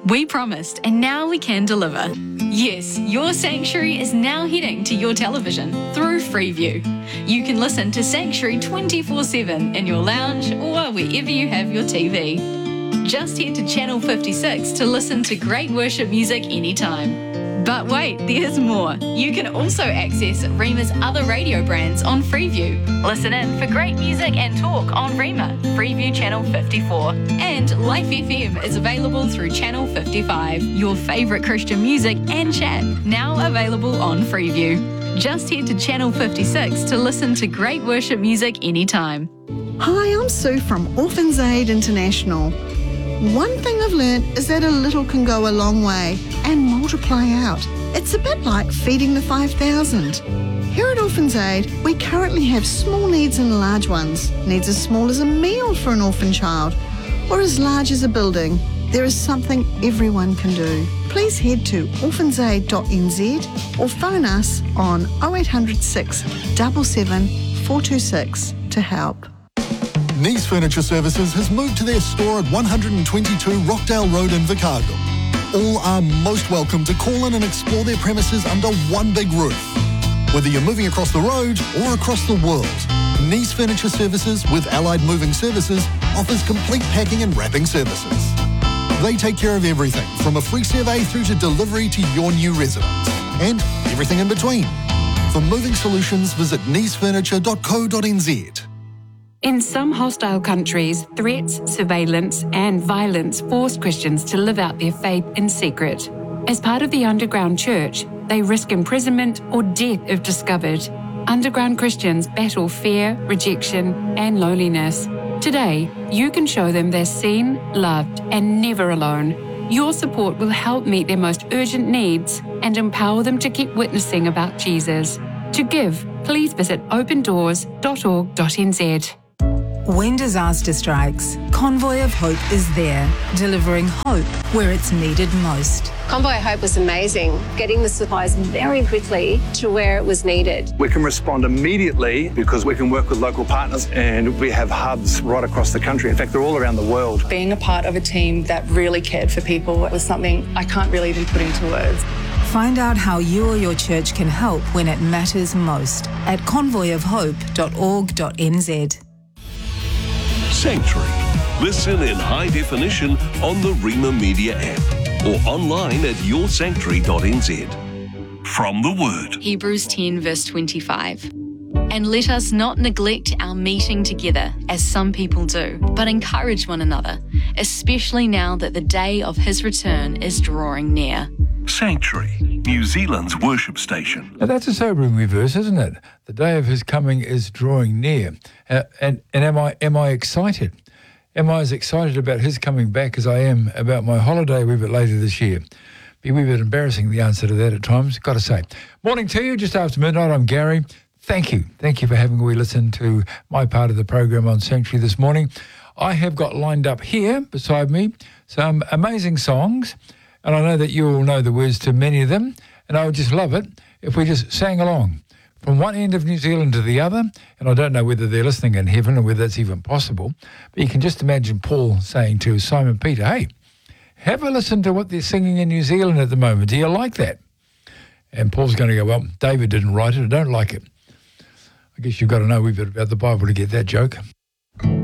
We promised, and now we can deliver. Yes, your Sanctuary is now heading to your television through Freeview. You can listen to Sanctuary 24/7 in your lounge or wherever you have your TV. Just head to Channel 56 to listen to great worship music anytime. But wait, there's more. You can also access Rema's other radio brands on Freeview. Listen in for great music and talk on Rema, Freeview Channel 54. And Life FM is available through Channel 55. Your favourite Christian music and chat, now available on Freeview. Just head to Channel 56 to listen to great worship music anytime. Hi, I'm Sue from Orphans Aid International. One thing I've learned is that a little can go a long way and multiply out. It's a bit like feeding the 5,000. Here at Orphans Aid, we currently have small needs and large ones. Needs as small as a meal for an orphan child, or as large as a building. There is something everyone can do. Please head to orphansaid.nz or phone us on 0800 677 426 to help. Nice Furniture Services has moved to their store at 122 Rockdale Road in Invercargill. All are most welcome to call in and explore their premises under one big roof. Whether you're moving across the road or across the world, Nice Furniture Services with Allied Moving Services offers complete packing and wrapping services. They take care of everything from a free survey through to delivery to your new residence and everything in between. For moving solutions, visit nicefurniture.co.nz. In some hostile countries, threats, surveillance and violence force Christians to live out their faith in secret. As part of the underground church, they risk imprisonment or death if discovered. Underground Christians battle fear, rejection and loneliness. Today, you can show them they're seen, loved and never alone. Your support will help meet their most urgent needs and empower them to keep witnessing about Jesus. To give, please visit opendoors.org.nz. When disaster strikes, Convoy of Hope is there, delivering hope where it's needed most. Convoy of Hope was amazing, getting the supplies very quickly to where it was needed. We can respond immediately because we can work with local partners and we have hubs right across the country. In fact, they're all around the world. Being a part of a team that really cared for people was something I can't really even put into words. Find out how you or your church can help when it matters most at convoyofhope.org.nz. Sanctuary. Listen in high definition on the Rema Media app or online at yoursanctuary.nz. From the Word. Hebrews 10 verse 25. And let us not neglect our meeting together, as some people do, but encourage one another, especially now that the day of his return is drawing near. Sanctuary, New Zealand's worship station. Now that's a sobering verse, isn't it? The day of his coming is drawing near. And am I excited? Am I as excited about his coming back as I am about my holiday a wee bit later this year? Be a wee bit embarrassing, the answer to that at times, got to say. Morning to you, just after midnight. I'm Gary. Thank you for having a wee listen to my part of the program on Sanctuary this morning. I have got lined up here beside me some amazing songs, and I know that you all know the words to many of them, and I would just love it if we just sang along from one end of New Zealand to the other, and I don't know whether they're listening in heaven or whether that's even possible, but you can just imagine Paul saying to Simon Peter, hey, have a listen to what they're singing in New Zealand at the moment. Do you like that? And Paul's going to go, well, David didn't write it. I don't like it. I guess you've got to know a wee bit about the Bible to get that joke.